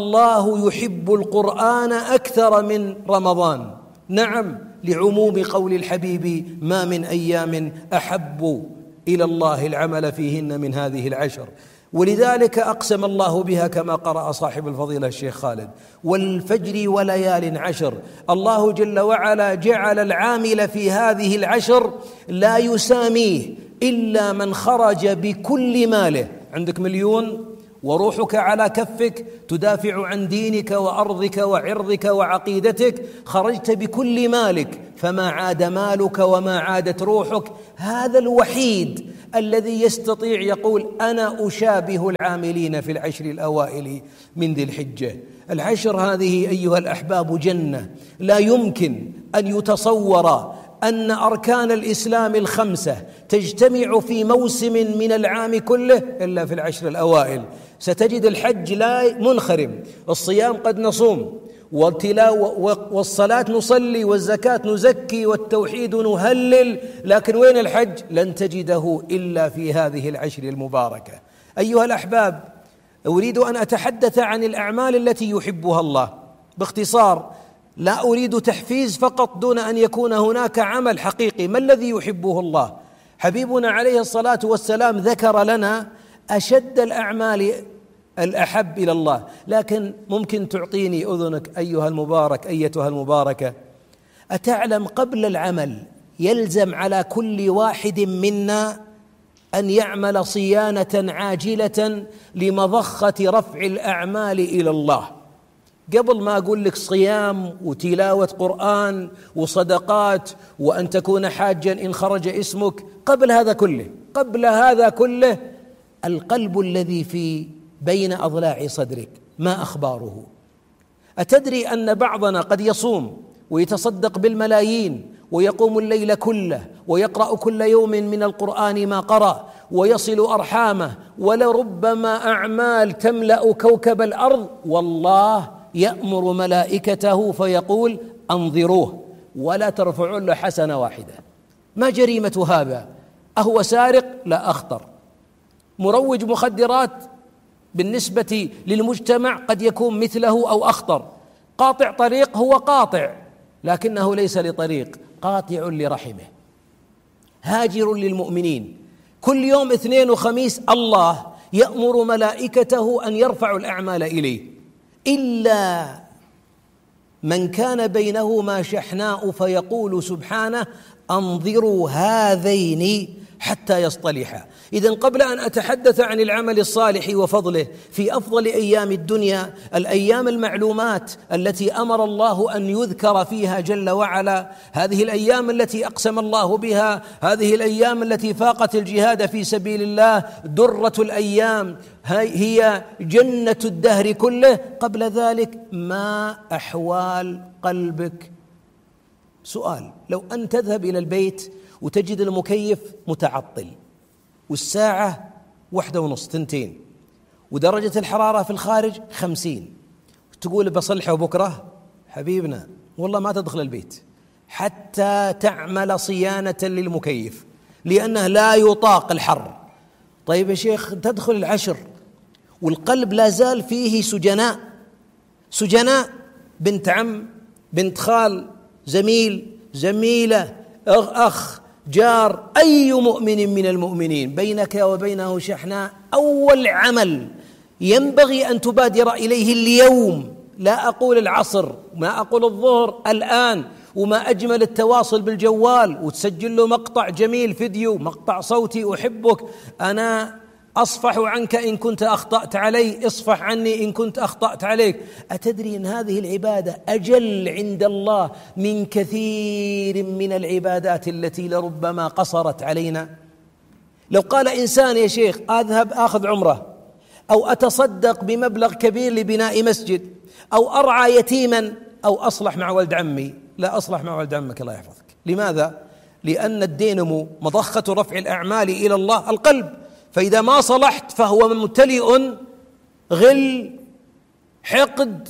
الله يحب القرآن أكثر من رمضان، نعم، لعموم قول الحبيب ما من أيام أحب إلى الله العمل فيهن من هذه العشر. ولذلك أقسم الله بها كما قرأ صاحب الفضيلة الشيخ خالد: والفجر وليال عشر. الله جل وعلا جعل العامل في هذه العشر لا يساميه إلا من خرج بكل ماله. عندك مليون وروحك على كفك، تدافع عن دينك وأرضك وعرضك وعقيدتك، خرجت بكل مالك فما عاد مالك وما عادت روحك. هذا الوحيد الذي يستطيع يقول أنا أشابه العاملين في العشر الأوائل من ذي الحجة. العشر هذه أيها الأحباب جنة، لا يمكن أن يتصور أن أركان الإسلام الخمسة تجتمع في موسم من العام كله إلا في العشر الأوائل. ستجد الحج لا منخرم، الصيام قد نصوم، والصلاة نصلي، والزكاة نزكي، والتوحيد نهلل، لكن وين الحج؟ لن تجده إلا في هذه العشر المباركة. أيها الأحباب، أريد أن أتحدث عن الأعمال التي يحبها الله باختصار، لا أريد تحفيز فقط دون أن يكون هناك عمل حقيقي. ما الذي يحبه الله؟ حبيبنا عليه الصلاة والسلام ذكر لنا أشد الأعمال الأحب إلى الله، لكن ممكن تعطيني أذنك أيها المبارك أيتها المباركة، أتعلم قبل العمل يلزم على كل واحد منا أن يعمل صيانة عاجلة لمضخة رفع الأعمال إلى الله؟ قبل ما أقول لك صيام وتلاوة قرآن وصدقات وأن تكون حاجا إن خرج اسمك، قبل هذا كله قبل هذا كله القلب الذي في بين أضلاع صدرك ما أخباره؟ أتدري أن بعضنا قد يصوم ويتصدق بالملايين ويقوم الليل كله ويقرأ كل يوم من القرآن ما قرأ ويصل أرحامه، ولربما أعمال تملأ كوكب الأرض، والله يأمر ملائكته فيقول أنظروه ولا ترفعون له حسنة واحدة. ما جريمة هذا؟ أهو سارق؟ لا، أخطر. مروج مخدرات بالنسبة للمجتمع قد يكون مثله أو أخطر. قاطع طريق، هو قاطع لكنه ليس لطريق، قاطع لرحمه، هاجر للمؤمنين. كل يوم اثنين وخميس الله يأمر ملائكته أن يرفعوا الأعمال إليه، إلا من كان بينهما شحناء فيقول سبحانه أنظروا هذين حتى يصطلحا. إذن قبل أن أتحدث عن العمل الصالح وفضله في أفضل أيام الدنيا، الأيام المعلومات التي أمر الله أن يذكر فيها جل وعلا، هذه الأيام التي أقسم الله بها، هذه الأيام التي فاقت الجهاد في سبيل الله، درة الأيام، هي جنة الدهر كله. قبل ذلك ما أحوال قلبك؟ سؤال: لو أن تذهب إلى البيت وتجد المكيف متعطل والساعة واحدة ونص تنتين ودرجة الحرارة في الخارج خمسين، تقول بصلحه بكرة، حبيبنا والله ما تدخل البيت حتى تعمل صيانة للمكيف لأنه لا يطاق الحر. طيب يا شيخ، تدخل العشر والقلب لا زال فيه سجناء، سجناء، بنت عم، بنت خال، زميل، زميلة، أخ، جار، أي مؤمن من المؤمنين بينك وبينه شحناء. أول عمل ينبغي أن تبادر إليه اليوم، لا أقول العصر، ما أقول الظهر، الآن، وما أجمل التواصل بالجوال وتسجل له مقطع جميل، فيديو، مقطع صوتي، أحبك، أنا أصفح عنك إن كنت أخطأت علي، اصفح عني إن كنت أخطأت عليك. أتدري أن هذه العبادة أجل عند الله من كثير من العبادات التي لربما قصرت علينا؟ لو قال إنسان يا شيخ أذهب أخذ عمرة أو أتصدق بمبلغ كبير لبناء مسجد أو أرعى يتيما أو أصلح مع ولد عمي، لا أصلح مع ولد عمك الله يحفظك. لماذا؟ لأن الدينمو مضخة رفع الأعمال إلى الله القلب، فإذا ما صلحت فهو ممتلئ غل، حقد،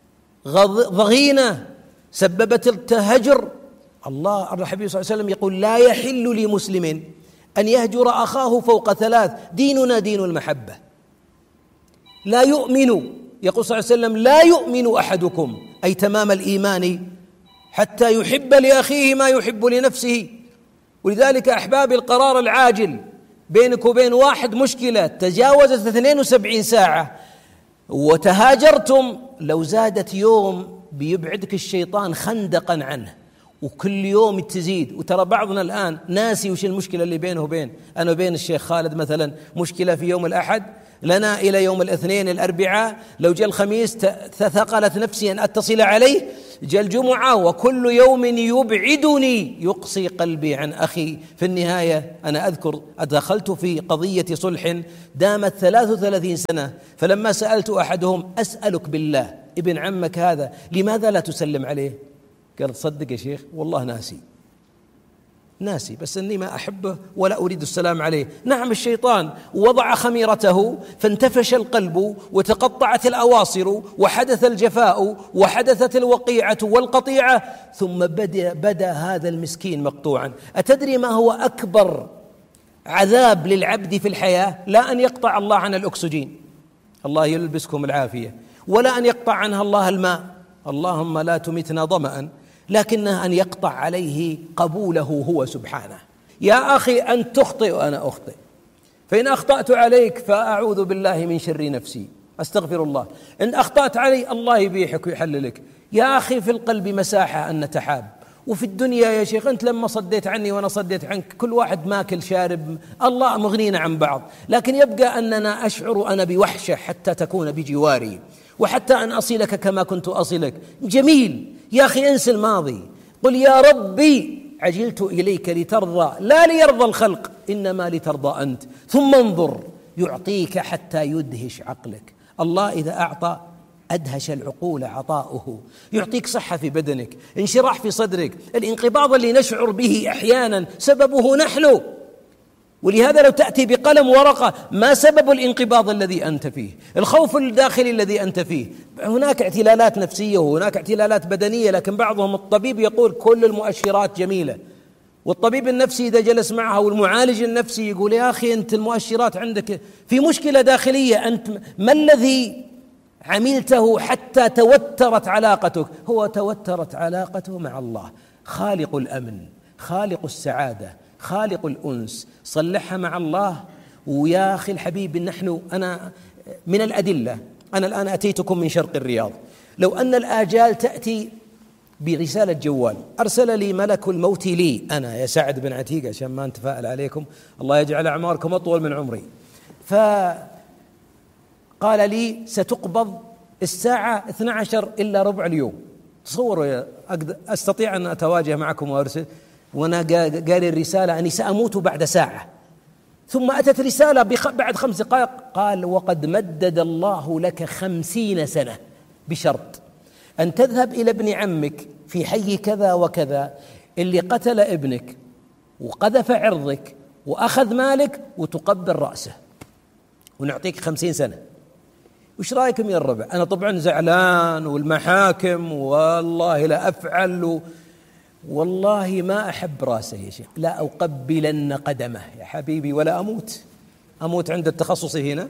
ضغينة سببت التهجر. الله الحبيب صلى الله عليه وسلم يقول لا يحل لمسلم أن يهجر أخاه فوق ثلاث، ديننا دين المحبة. لا يؤمن، يقول صلى الله عليه وسلم لا يؤمن أحدكم، أي تمام الإيمان، حتى يحب لأخيه ما يحب لنفسه. ولذلك أحبابي القرار العاجل بينك وبين واحد مشكلة تجاوزت اثنين وسبعين ساعة وتهاجرتم، لو زادت يوم بيبعدك الشيطان خندقا عنه، وكل يوم تزيد. وترى بعضنا الآن ناسي وش المشكلة اللي بينه وبين أنا وبين الشيخ خالد مثلا، مشكلة في يوم الأحد، لنا إلى يوم الاثنين الأربعاء، لو جاء الخميس تثقلت نفسي أن أتصل عليه، جاء الجمعة وكل يوم يبعدني يقصي قلبي عن أخي. في النهاية أنا أذكر دخلت في قضية صلح دامت ثلاث وثلاثين سنة، فلما سألت أحدهم أسألك بالله ابن عمك هذا لماذا لا تسلم عليه؟ قال تصدق يا شيخ والله ناسي ناسي بس أني ما أحبه ولا أريد السلام عليه. نعم الشيطان وضع خميرته فانتفش القلب وتقطعت الأواصر وحدث الجفاء وحدثت الوقيعة والقطيعة، ثم بدأ, بدأ هذا المسكين مقطوعا. أتدري ما هو أكبر عذاب للعبد في الحياة؟ لا أن يقطع الله عن الأكسجين، الله يلبسكم العافية، ولا أن يقطع عنها الله الماء، اللهم لا تمتنا ظمأ، لكنها أن يقطع عليه قبوله هو سبحانه. يا أخي أن تخطئ وأنا أخطئ، فإن أخطأت عليك فأعوذ بالله من شر نفسي أستغفر الله، إن أخطأت علي الله يبيحك ويحللك. يا أخي في القلب مساحة أن نتحاب، وفي الدنيا يا شيخ أنت لما صديت عني وأنا صديت عنك كل واحد ماكل شارب، الله مغنينا عن بعض، لكن يبقى أننا أشعر أنا بوحشة حتى تكون بجواري، وحتى أن أصلك كما كنت أصلك. جميل يا أخي، انسى الماضي، قل يا ربي عجلت إليك لترضى لا ليرضى الخلق إنما لترضى أنت، ثم انظر يعطيك حتى يدهش عقلك. الله إذا أعطى أدهش العقول عطاؤه، يعطيك صحة في بدنك، انشراح في صدرك. الانقباض اللي نشعر به أحيانا سببه نحن، ولهذا لو تأتي بقلم ورقة ما سبب الانقباض الذي أنت فيه؟ الخوف الداخلي الذي أنت فيه. هناك اعتلالات نفسية وهناك اعتلالات بدنية، لكن بعضهم الطبيب يقول كل المؤشرات جميلة، والطبيب النفسي إذا جلس معها والمعالج النفسي يقول يا أخي أنت المؤشرات عندك في مشكلة داخلية، أنت ما الذي عملته حتى توترت علاقتك؟ هو توترت علاقته مع الله، خالق الأمن، خالق السعادة، خالق الأنس، صلحها مع الله. ويا أخي الحبيب نحن أنا من الأدلة، أنا الآن أتيتكم من شرق الرياض، لو أن الآجال تأتي برسالة جوال، أرسل لي ملك الموت لي أنا يا سعد بن عتيق عشان ما نتفائل عليكم، الله يجعل أعماركم أطول من عمري، فقال لي ستقبض الساعة اثنتي عشرة إلا ربع اليوم. تصوروا أستطيع أن أتواجه معكم وأرسل، وأنا قال الرسالة أني سأموت بعد ساعة، ثم أتت رسالة بعد خمس دقائق قال وقد مدد الله لك خمسين سنة بشرط أن تذهب إلى ابن عمك في حي كذا وكذا اللي قتل ابنك وقذف عرضك وأخذ مالك وتقبل رأسه ونعطيك خمسين سنة. وش رأيكم يا الربع؟ أنا طبعا زعلان والمحاكم والله لا أفعل و... والله ما أحب راسه يا شيخ، لا أقبلن قدمه يا حبيبي ولا أموت، أموت عند التخصص هنا.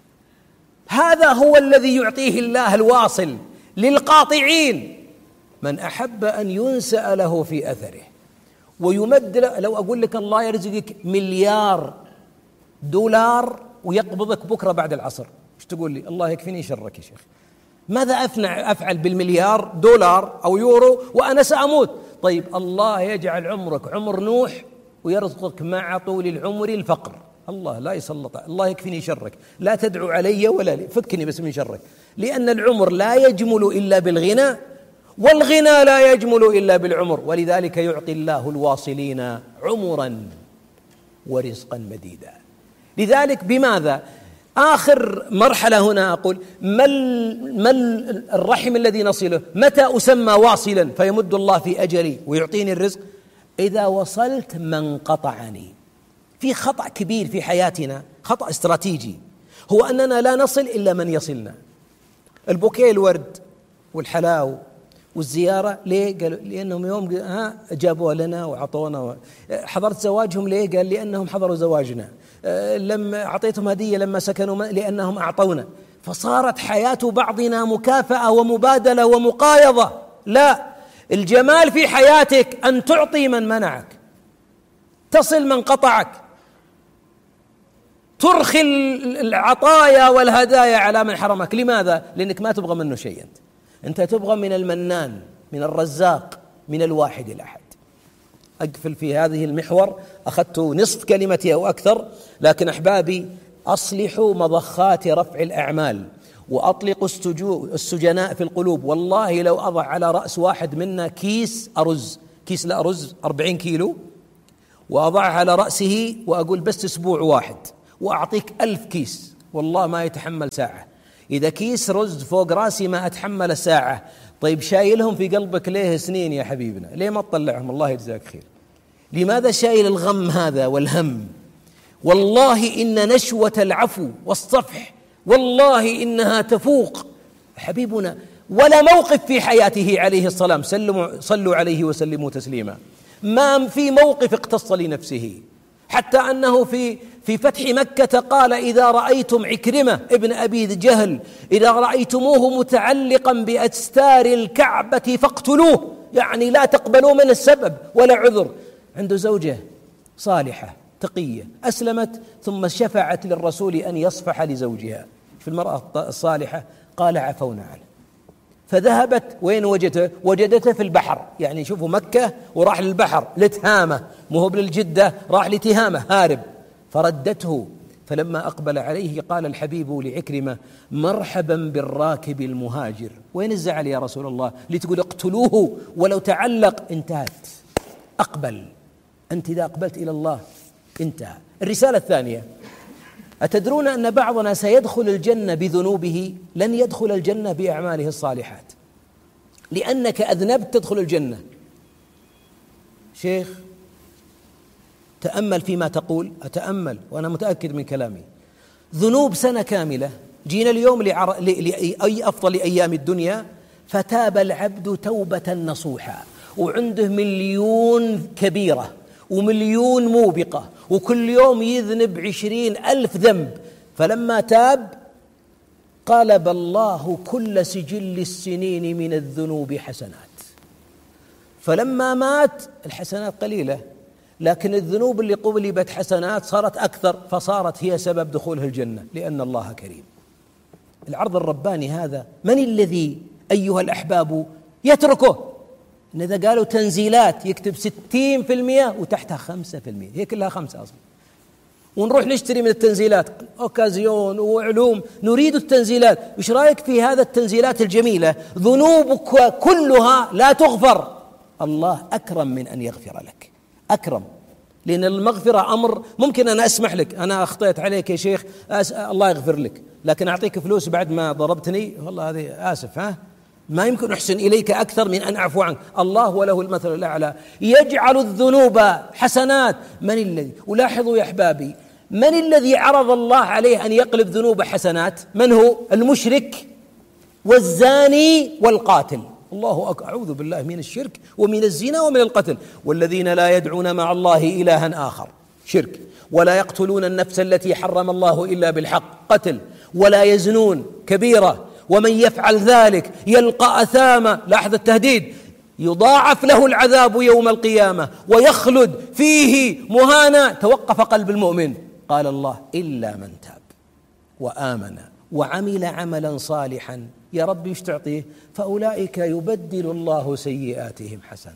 هذا هو الذي يعطيه الله الواصل للقاطعين، من أحب أن ينسأ له في أثره ويمد له. لو أقول لك الله يرزقك مليار دولار ويقبضك بكرة بعد العصر، ايش تقول لي؟ الله يكفيني شرك يا شيخ، ماذا أفنع أفعل بالمليار دولار أو يورو وأنا سأموت؟ طيب الله يجعل عمرك عمر نوح ويرزقك مع طول العمر الفقر، الله لا يسلط، الله يكفيني شرك، لا تدعو علي ولا لي، فكني بس من شرك، لأن العمر لا يجمل إلا بالغنى، والغنى لا يجمل إلا بالعمر، ولذلك يعطي الله الواصلين عمرا ورزقا مديدا. لذلك بماذا؟ آخر مرحلة هنا أقول ما ما الرحم الذي نصله؟ متى أسمى واصلا فيمد الله في أجري ويعطيني الرزق؟ إذا وصلت من قطعني. في خطأ كبير في حياتنا، خطأ استراتيجي، هو أننا لا نصل إلا من يصلنا. البوكيه الورد والحلاو والزيارة ليه؟ قالوا لأنهم يوم ها جابوها لنا وعطونا و... حضرت زواجهم ليه؟ قال لأنهم حضروا زواجنا. لما أعطيتهم هدية لما سكنوا لأنهم أعطونا. فصارت حياة بعضنا مكافأة ومبادلة ومقايضة. لا، الجمال في حياتك أن تعطي من منعك، تصل من قطعك، ترخي العطايا والهدايا على من حرمك. لماذا؟ لأنك ما تبغى منه شيء، أنت أنت تبغى من المنان، من الرزاق، من الواحد الأحد. أقفل في هذه المحور، أخذت نصف كلمتي أو أكثر، لكن أحبابي أصلحوا مضخات رفع الأعمال وأطلقوا السجناء في القلوب. والله لو أضع على رأس واحد منا كيس أرز، كيس الأرز أربعين كيلو، وأضعه على رأسه وأقول بس أسبوع واحد وأعطيك ألف كيس، والله ما يتحمل ساعة. إذا كيس رز فوق رأسي ما أتحمل ساعة. طيب شايلهم في قلبك ليه سنين يا حبيبنا؟ ليه ما تطلعهم؟ الله يجزاك خير. لماذا شايل الغم هذا والهم؟ والله إن نشوة العفو والصفح والله إنها تفوق حبيبنا ولا موقف في حياته عليه السلام، سلموا صلوا عليه وسلموا تسليما، ما في موقف اقتص لنفسه، حتى أنه في في فتح مكة قال: إذا رأيتم عكرمة ابن أبي جهل إذا رأيتموه متعلقا بأستار الكعبة فاقتلوه، يعني لا تقبلوا من السبب ولا عذر. عنده زوجة صالحة تقية أسلمت ثم شفعت للرسول أن يصفح لزوجها. في المرأة الصالحة قال: عفونا عنه. فذهبت وين وجدته؟ وجدته في البحر، يعني شوفوا مكة وراح للبحر لتهامة، مو للجدة، راح لتهامة هارب، فردته. فلما أقبل عليه قال الحبيب لعكرمة: مرحبا بالراكب المهاجر. وين الزعل يا رسول الله؟ لتقول اقتلوه ولو تعلق؟ انتهت. أقبل، أنت إذا أقبلت إلى الله انتهى. الرسالة الثانية: أتدرون أن بعضنا سيدخل الجنة بذنوبه؟ لن يدخل الجنة بأعماله الصالحات، لأنك أذنبت تدخل الجنة. شيخ تأمل فيما تقول. أتأمل وأنا متأكد من كلامي. ذنوب سنة كاملة، جينا اليوم لعر... لأي أفضل أيام الدنيا، فتاب العبد توبة نصوحا، وعنده مليون كبيرة ومليون موبقة، وكل يوم يذنب عشرين ألف ذنب. فلما تاب قلب الله كل سجل السنين من الذنوب حسنات. فلما مات الحسنات قليلة، لكن الذنوب اللي قلبت حسنات صارت أكثر، فصارت هي سبب دخوله الجنة، لأن الله كريم. العرض الرباني هذا من الذي أيها الأحباب يتركه؟ إن إذا قالوا تنزيلات يكتب ستين في المئة وتحتها خمسة في المئة، هي كلها خمسة أصلا. ونروح نشتري من التنزيلات أوكازيون وعلوم، نريد التنزيلات. إيش رأيك في هذا التنزيلات الجميلة؟ ذنوبك كلها لا تغفر، الله أكرم من أن يغفر لك، أكرم. لأن المغفرة أمر ممكن أنا أسمح لك، أنا أخطيت عليك يا شيخ أس... الله يغفر لك، لكن أعطيك فلوس بعد ما ضربتني، والله هذه آسف، ها ما يمكن أحسن إليك أكثر من أن أعفو عنك. الله وله المثل الأعلى، يجعل الذنوب حسنات. من الذي، ولاحظوا يا أحبابي، من الذي عرض الله عليه أن يقلب ذنوب حسنات؟ من هو؟ المشرك والزاني والقاتل. الله أكبر، أعوذ بالله من الشرك ومن الزنا ومن القتل. والذين لا يدعون مع الله إلها آخر، شرك. ولا يقتلون النفس التي حرم الله إلا بالحق، قتل. ولا يزنون، كبيرة. ومن يفعل ذلك يلقى أثاما، لاحظ التهديد، يضاعف له العذاب يوم القيامة ويخلد فيه مهانا. توقف قلب المؤمن. قال الله: إلا من تاب وآمن وعمل عملا صالحا. يا رب ايش تعطيه؟ فأولئك يبدل الله سيئاتهم حسنات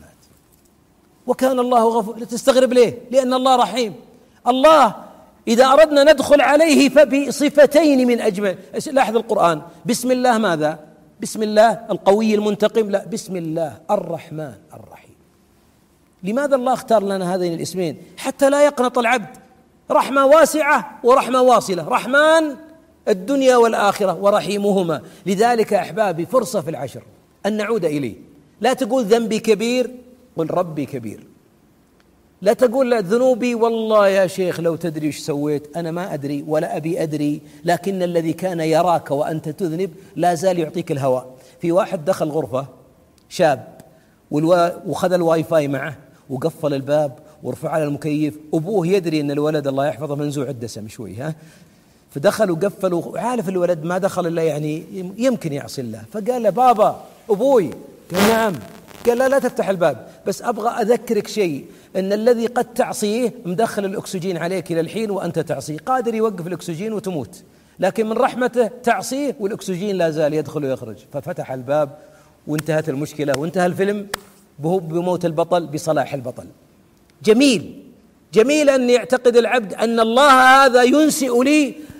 وكان الله غفور. تستغرب ليه؟ لأن الله رحيم. الله إذا أردنا ندخل عليه فبصفتين من أجمل. لاحظ القرآن، بسم الله ماذا؟ بسم الله القوي المنتقم؟ لا، بسم الله الرحمن الرحيم. لماذا الله اختار لنا هذين الاسمين؟ حتى لا يقنط العبد. رحمة واسعة ورحمة واصلة، رحمن الدنيا والآخرة ورحيمهما. لذلك أحبابي فرصة في العشر أن نعود إليه. لا تقول ذنبي كبير، قل ربي كبير. لا تقول لا ذنوبي والله يا شيخ لو تدري ايش سويت، أنا ما أدري ولا أبي أدري، لكن الذي كان يراك وأنت تذنب لا زال يعطيك الهواء. في واحد دخل غرفة شاب وخذ الواي فاي معه وقفل الباب ورفع على المكيف، أبوه يدري أن الولد الله يحفظه منزوع الدسم شوي، ها فدخل وقفل وعارف الولد ما دخل إلا يعني يمكن يعصي الله، فقال له بابا أبوي، قال نعم، قال لا لا تفتح الباب، بس أبغى أذكرك شيء، أن الذي قد تعصيه مدخل الأكسجين عليك إلى الحين وأنت تعصيه، قادر يوقف الأكسجين وتموت، لكن من رحمته تعصيه والأكسجين لا زال يدخل ويخرج. ففتح الباب وانتهت المشكلة وانتهى الفيلم بموت البطل بصلاح البطل. جميل جميل أن يعتقد العبد أن الله هذا ينسئ لي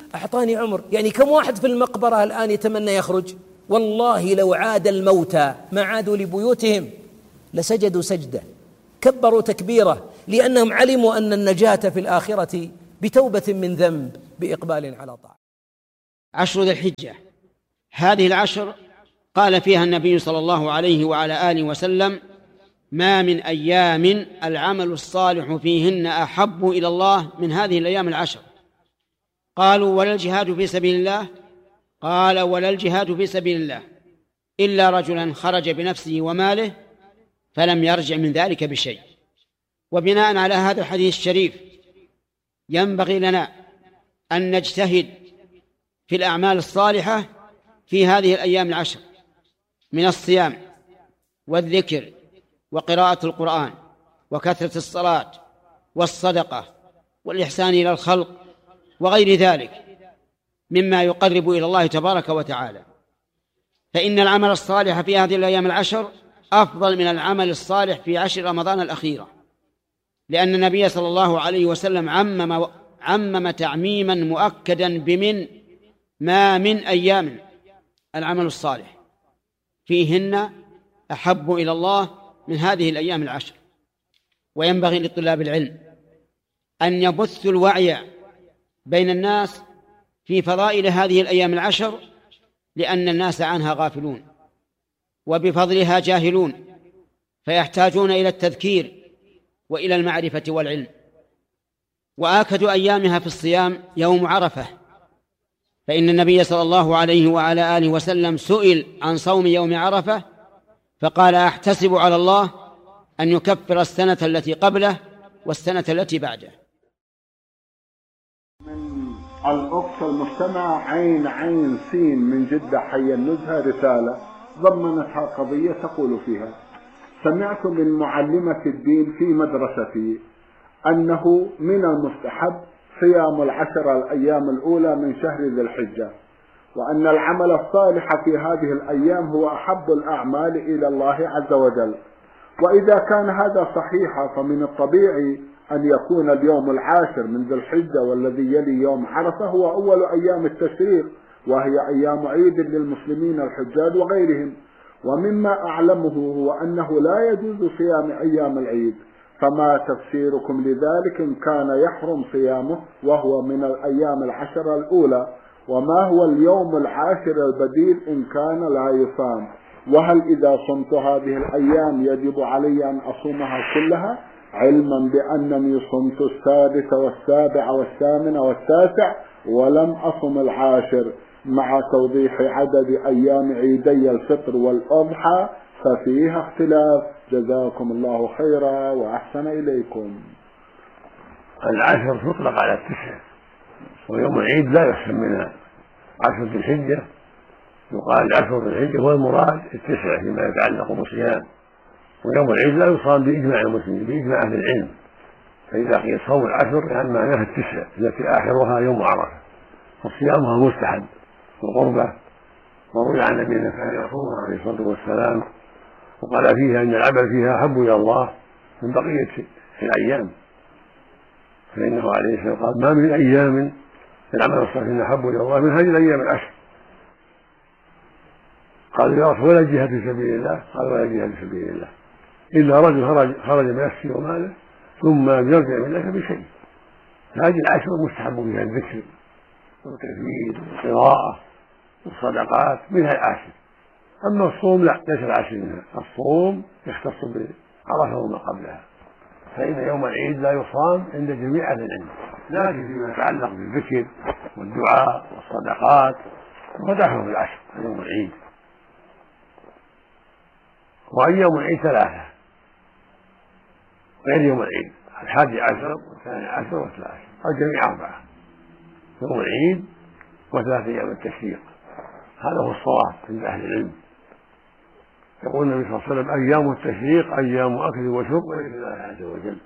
أعطاني عمر. يعني كم واحد في المقبرة الآن يتمنى يخرج؟ والله لو عاد الموتى ما عادوا لبيوتهم لسجدوا سجدة، كبروا تكبيرة، لأنهم علموا أن النجاة في الآخرة بتوبة من ذنب بإقبال على طاعة. عشر ذي الحجة، هذه العشر قال فيها النبي صلى الله عليه وعلى آله وسلم: ما من أيام العمل الصالح فيهن أحب إلى الله من هذه الأيام العشر. قالوا: ولا الجهاد في سبيل الله؟ قال: ولا الجهاد في سبيل الله إلا رجلا خرج بنفسه وماله فلم يرجع من ذلك بشيء. وبناء على هذا الحديث الشريف ينبغي لنا أن نجتهد في الأعمال الصالحة في هذه الأيام العشر من الصيام والذكر وقراءة القرآن وكثرة الصلاة والصدقة والإحسان إلى الخلق وغير ذلك مما يقرب إلى الله تبارك وتعالى. فإن العمل الصالح في هذه الأيام العشر أفضل من العمل الصالح في عشر رمضان الأخيرة، لأن النبي صلى الله عليه وسلم عمم, عمم تعميما مؤكدا بمن ما من أيام العمل الصالح فيهن أحب إلى الله من هذه الأيام العشر. وينبغي لطلاب العلم أن يبثوا الوعي بين الناس في فضائل هذه الأيام العشر، لأن الناس عنها غافلون وبفضلها جاهلون، فيحتاجون إلى التذكير وإلى المعرفة والعلم. وآكد أيامها في الصيام يوم عرفة، فإن النبي صلى الله عليه وعلى آله وسلم سئل عن صوم يوم عرفة فقال: أحتسب على الله أن يكفر السنة التي قبله والسنة التي بعده. من الأقصى المستمع عين عين سين من جدة حي النزهة رسالة ضمنتها قضية تقول فيها: سمعت من معلمة الدين في مدرستي أنه من المستحب صيام العشر الأيام الأولى من شهر ذي الحجة، وأن العمل الصالح في هذه الأيام هو أحب الأعمال إلى الله عز وجل. وإذا كان هذا صحيحا فمن الطبيعي أن يكون اليوم العاشر من ذي الحجة والذي يلي يوم عرفة هو أول أيام التشريق، وهي أيام عيد للمسلمين الحجاج وغيرهم. ومما أعلمه هو أنه لا يجوز صيام أيام العيد، فما تفسيركم لذلك إن كان يحرم صيامه وهو من الأيام العشر الأولى؟ وما هو اليوم العاشر البديل إن كان لا يصام؟ وهل إذا صمت هذه الأيام يجب علي أن أصومها كلها، علما بأنني صمت السادس والسابع والثامن والتاسع ولم أصم العاشر، مع توضيح عدد أيام عيدي الفطر والأضحى ففيها اختلاف؟ جزاكم الله خيرا وأحسن إليكم. العشر تطلق على التسع، ويوم العيد لا يحسن منها عشر ذي الحجة، يقال عشر ذي الحجة هو المراد التسع فيما يتعلق بالصيام، ويوم العيد لا يصام بإجماع المسلمين بإجماع أهل العلم. فإذا قيل صوم العشر يعني معناها التسع التي آخرها يوم عرفة، وصيامها مستحب وقربة. وروي عن النبي كان يصومها عليه الصلاة والسلام وقال فيها إن العمل فيها أحب إلى الله من بقية الأيام، فإنه عليه الصلاة والسلام قال: ما من أيام العمل الصالح أحب إلى الله من هذه الأيام العشر. قال: يا رسول ولا الجهاد في سبيل الله؟ قال: ولا الجهاد في سبيل الله إلا رجل خرج خرج بنفسه وماله ثم لم يرجع من ذلك بشيء. هذه العشر مستحب فيها الذكر والتكبير والقراءة والصدقات منها العشر. أما الصوم لا، ليس العشر منها. الصوم يختص بعرفة وما قبلها، فإن يوم العيد لا يصام عند جميع أهل العلم، لكن فيما يتعلق بالذكر والدعاء والصدقات ودخلوا في العشر يوم العيد. وأيام العيد ثلاثة غير يوم العيد: الحادي عشر والثاني عشر والثالث عشر، الجميع أربعة: يوم العيد وثلاث أيام التشريق. هذا هو الصواب عند أهل العلم. يقول النبي صلى الله عليه وسلم: أيام التشريق أيام أكل وشرب وليس لله عز وجل.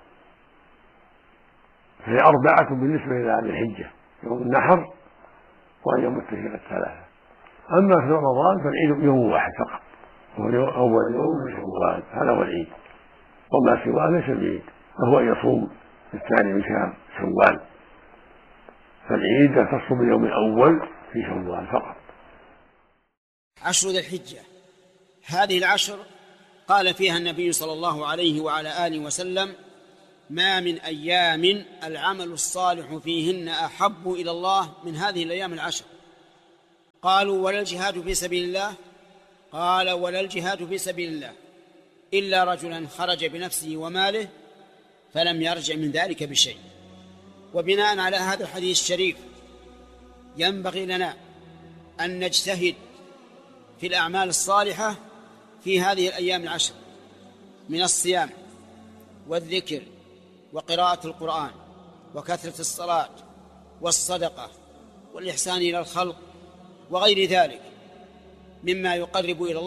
فهي أربعة بالنسبة إلى أهل الحجة: يوم النحر وأيام التشريق الثلاثة. أما في رمضان فالعيد يوم واحد فقط، وهو أول يوم من شوال، هذا هو العيد، وما سواه ليس العيد، وهو أن يصوم الثاني من شهر شوال. فالعيد يختص باليوم الأول في شوال فقط. عشر ذي الحجة، هذه العشر قال فيها النبي صلى الله عليه وعلى آله وسلم: ما من أيام العمل الصالح فيهن أحب إلى الله من هذه الأيام العشر. قالوا: ولا الجهاد في سبيل الله؟ قال: ولا الجهاد في سبيل الله إلا رجلا خرج بنفسه وماله فلم يرجع من ذلك بشيء. وبناء على هذا الحديث الشريف ينبغي لنا أن نجتهد في الأعمال الصالحة في هذه الأيام العشر من الصيام والذكر وقراءة القرآن وكثرة الصلاة والصدقة والإحسان إلى الخلق وغير ذلك مما يقرب إلى الله